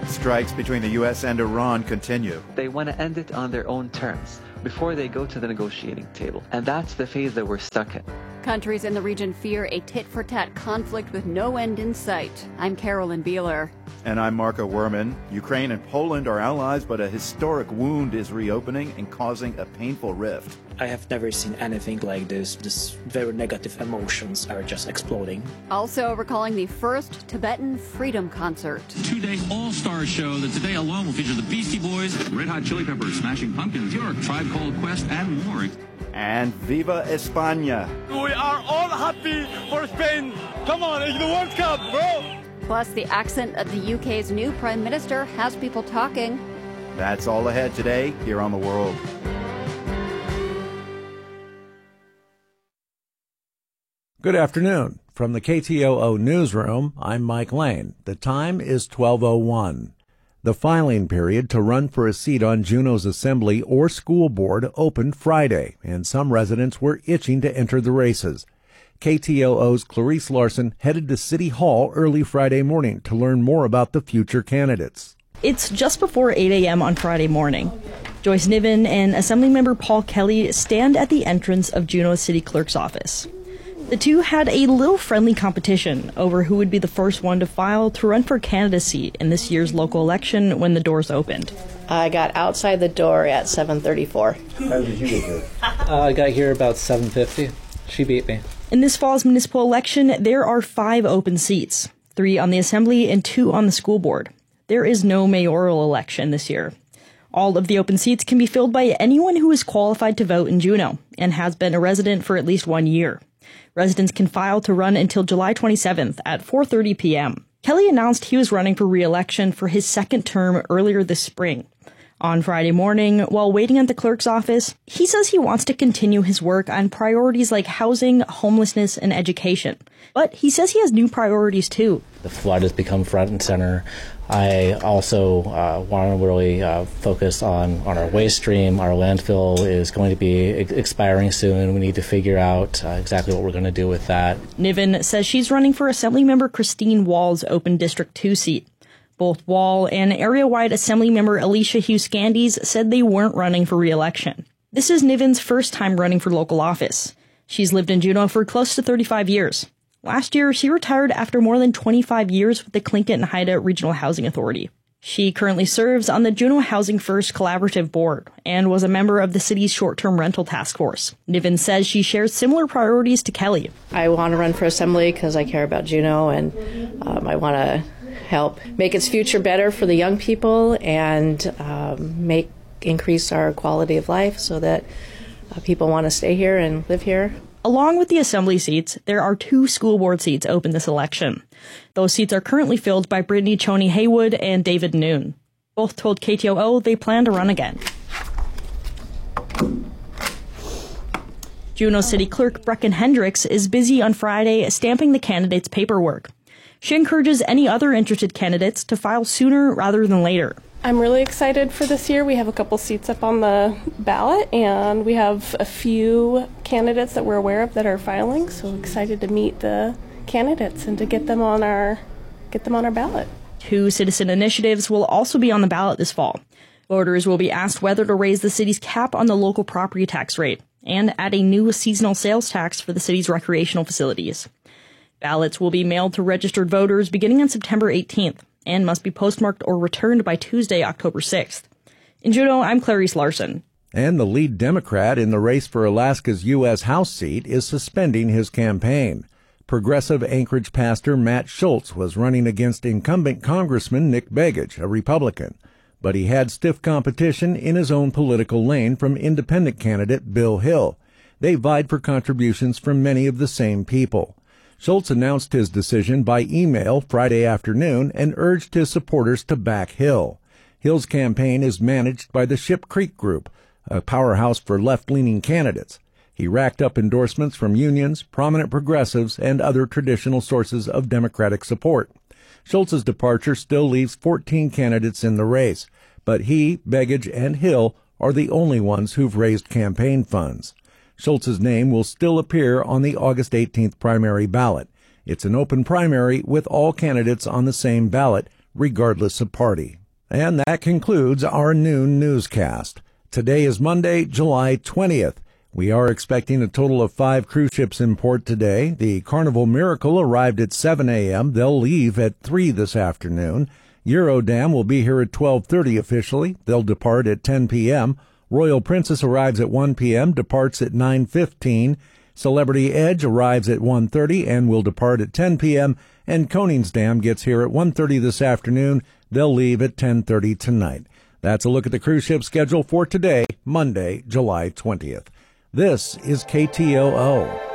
strikes between the U.S. and Iran continue. They want to end it on their own terms before they go to the negotiating table. And that's the phase that we're stuck in. Countries in the region fear a tit-for-tat conflict with no end in sight. I'm Carolyn Beeler. And I'm Marco Werman. Ukraine and Poland are allies, but a historic wound is reopening and causing a painful rift. I have never seen anything like this. These very negative emotions are just exploding. Also recalling the first Tibetan Freedom Concert. Two-day all-star show that today alone will feature the Beastie Boys, Red Hot Chili Peppers, Smashing Pumpkins, York, Tribe Called Quest, and more. And Viva España! We are all happy for Spain. Come on, it's the World Cup, bro! Plus, the accent of the UK's new Prime Minister has people talking. That's all ahead today here on The World. Good afternoon. From the KTOO newsroom, I'm Mike Lane. The time is 12:01. The filing period to run for a seat on Juneau's assembly or school board opened Friday, and some residents were itching to enter the races. KTOO's Clarice Larson headed to City Hall early Friday morning to learn more about the future candidates. It's just before 8 a.m. on Friday morning. Joyce Niven and Assemblymember Paul Kelly stand at the entrance of Juneau's city clerk's office. The two had a little friendly competition over who would be the first one to file to run for candidacy in this year's local election when the doors opened. I got outside the door at 7:34. How did you get here? I got here about 7:50. She beat me. In this fall's municipal election, there are 5 open seats, 3 on the assembly and 2 on the school board. There is no mayoral election this year. All of the open seats can be filled by anyone who is qualified to vote in Juneau and has been a resident for at least 1 year. Residents can file to run until July 27th at 4:30 p.m. Kelly announced he was running for re-election for his second term earlier this spring. On Friday morning, while waiting at the clerk's office, he says he wants to continue his work on priorities like housing, homelessness, and education. But he says he has new priorities too. The flood has become front and center. I also want to really focus on our waste stream. Our landfill is going to be expiring soon. We need to figure out exactly what we're going to do with that. Niven says she's running for Assemblymember Christine Wall's open District 2 seat. Both Wall and area-wide Assemblymember Alicia Hughes-Scandies said they weren't running for re-election. This is Niven's first time running for local office. She's lived in Juneau for close to 35 years. Last year, she retired after more than 25 years with the Tlingit-Haida Regional Housing Authority. She currently serves on the Juneau Housing First Collaborative Board and was a member of the city's short-term rental task force. Niven says she shares similar priorities to Kelly. I want to run for assembly because I care about Juneau, and I want to help make its future better for the young people and increase our quality of life so that people want to stay here and live here. Along with the assembly seats, there are 2 school board seats open this election. Those seats are currently filled by Brittany Choney Haywood and David Noon. Both told KTOO they plan to run again. Juneau City Clerk Brecken Hendricks is busy on Friday stamping the candidates' paperwork. She encourages any other interested candidates to file sooner rather than later. I'm really excited for this year. We have a couple seats up on the ballot, and we have a few candidates that we're aware of that are filing, so excited to meet the candidates and to get them on our ballot. 2 citizen initiatives will also be on the ballot this fall. Voters will be asked whether to raise the city's cap on the local property tax rate and add a new seasonal sales tax for the city's recreational facilities. Ballots will be mailed to registered voters beginning on September 18th and must be postmarked or returned by Tuesday, October 6th. In Juneau, I'm Clarice Larson. And the lead Democrat in the race for Alaska's U.S. House seat is suspending his campaign. Progressive Anchorage pastor Matt Schultz was running against incumbent Congressman Nick Begich, a Republican. But he had stiff competition in his own political lane from independent candidate Bill Hill. They vied for contributions from many of the same people. Schultz announced his decision by email Friday afternoon and urged his supporters to back Hill. Hill's campaign is managed by the Ship Creek Group, a powerhouse for left-leaning candidates. He racked up endorsements from unions, prominent progressives, and other traditional sources of Democratic support. Schultz's departure still leaves 14 candidates in the race, but he, Begich, and Hill are the only ones who've raised campaign funds. Schultz's name will still appear on the August 18th primary ballot. It's an open primary with all candidates on the same ballot, regardless of party. And that concludes our noon newscast. Today is Monday, July 20th. We are expecting a total of 5 cruise ships in port today. The Carnival Miracle arrived at 7 a.m. They'll leave at 3 this afternoon. Eurodam will be here at 12:30 officially. They'll depart at 10 p.m. Royal Princess arrives at 1 p.m., departs at 9:15. Celebrity Edge arrives at 1:30 and will depart at 10 p.m. And Koningsdam gets here at 1:30 this afternoon. They'll leave at 10:30 tonight. That's a look at the cruise ship schedule for today, Monday, July 20th. This is KTOO.